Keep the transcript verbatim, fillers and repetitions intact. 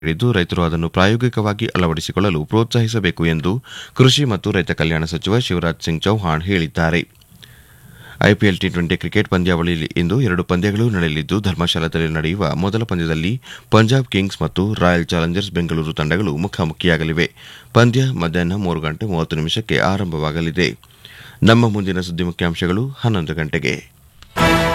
ಹಿಡಿದು ರೈತರು ಅದನ್ನು ಪ್ರಾಯೋಗಿಕವಾಗಿ ಅಳವಡಿಸಿಕೊಳ್ಳಲು ಪ್ರೋತ್ಸಾಹಿಸಬೇಕು ಎಂದು ಕೃಷಿ ಮತ್ತು ರೈತ ಕಲ್ಯಾಣ ಸಚಿವ ಶಿವರಾಜ್ ಸಿಂಗ್ ಚೌಹಾಣ್ ಹೇಳಿದ್ದಾರೆ. ಐಪಿಎಲ್ ಟಿ ಟ್ವೆಂಟಿ ಕ್ರಿಕೆಟ್ ಪಂದ್ಯಾವಳಿಯಲ್ಲಿ ಇಂದು ಎರಡು ಪಂದ್ಯಗಳು ನಡೆಯಲಿದ್ದು, ಧರ್ಮಶಾಲಾದಲ್ಲಿ ನಡೆಯುವ ಮೊದಲ ಪಂದ್ಯದಲ್ಲಿ ಪಂಜಾಬ್ ಕಿಂಗ್ಸ್ ಮತ್ತು ರಾಯಲ್ ಚಾಲೆಂಜರ್ಸ್ ಬೆಂಗಳೂರು ತಂಡಗಳು ಮುಖಾಮುಖಿಯಾಗಲಿವೆ. ಪಂದ್ಯ ಮಧ್ಯಾಹ್ನ ಮೂರು ಗಂಟೆ ಮೂವತ್ತು ನಿಮಿಷಕ್ಕೆ ಆರಂಭವಾಗಲಿದೆ. ನಮ್ಮ ಮುಂದಿನ ಸುದ್ದಿ ಮುಖ್ಯಾಂಶಗಳು ಹನ್ನೊಂದು ಗಂಟೆಗೆ.